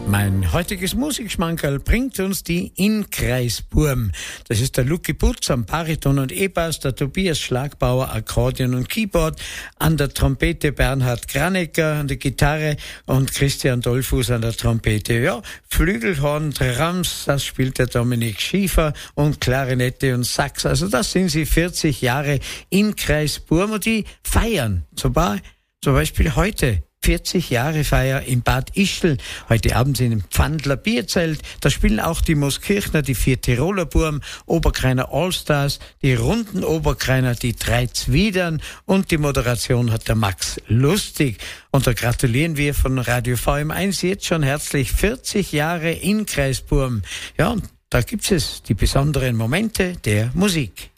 Mein heutiges Musikschmankerl bringt uns die Inkreisburm. Das ist der Lucky Putz am Bariton und E-Bass, der Tobias Schlagbauer Akkordeon und Keyboard, an der Trompete Bernhard Granecker, an der Gitarre und Christian Dollfuß an der Trompete. Ja, Flügelhorn, Drums, das spielt der Dominik Schiefer und Klarinette und Sax. Also das sind sie, 40 Jahre Inkreisburm, und die feiern. Zum Beispiel heute 40 Jahre Feier in Bad Ischl. Heute Abend im Pfandler Bierzelt. Da spielen auch die Mooskirchner, die 4 Tiroler Burm, Oberkreiner Allstars, die Runden Oberkreiner, die 3 Zwiedern, und die Moderation hat der Max Lustig. Und da gratulieren wir von Radio VM1 jetzt schon herzlich 40 Jahre Inkreisburm. Ja, und da gibt es die besonderen Momente der Musik.